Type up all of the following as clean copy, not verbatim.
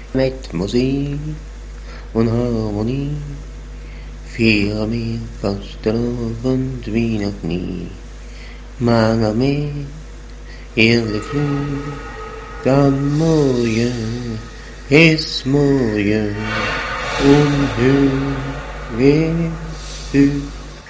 Mit Musik und Harmonie feiern wir Fastelavond wie noch nie. Mange med hele flug, morgen ist morgen und höher höher.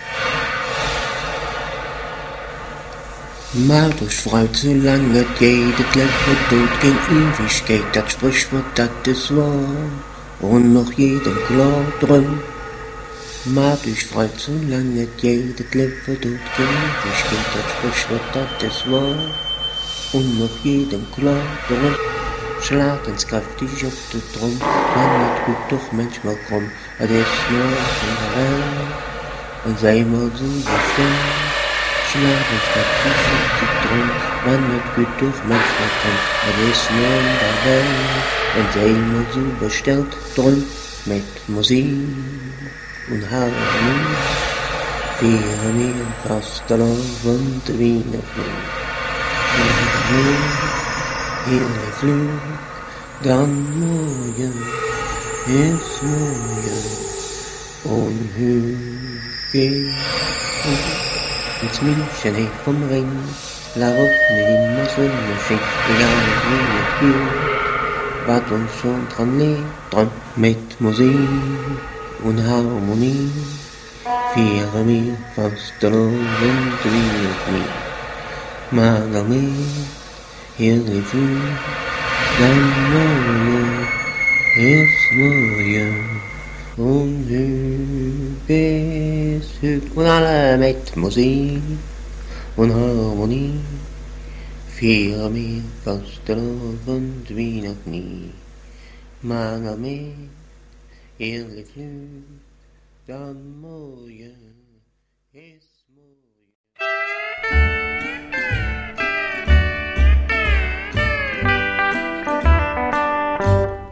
Maar dus fruit zolang het het leven doet geen Ewigkeit, das Sprichwort, das ist wahr, und noch jedem klar drin. Maar dus fruit zolang het leven doet geen Ewigkeit, das Sprichwort, das ist wahr, und noch jedem klar drin. Schlag ins kräftig auf den Drum, man wird gut doch manchmal krumm, es ist nur in der Welt, und sei mal so bestimmt. Schlag ins kräftig auf den Drum, man wird gut doch manchmal krumm, es ist nur in der Welt, und sei mal so bestellt drum, mit Musik und Harmonie, feiern wir Fastelavond wie noch nie. Hele Flug, dann morgen ist morgen und höher geht ins München hey vom Ring, la Route immer Sonne schien, egal wie es geht, was uns schon dran liegt, dran mit Musik und Harmonie, feiern wir Fastelavond wie noch nie. Mange med hele Flug, dann morgen ist morgen und höher ist höher. Und alle mit Musik und Harmonie feiern wir Fastelavond wie noch nie. Mange med hele Flug, dann morgen ist morgen.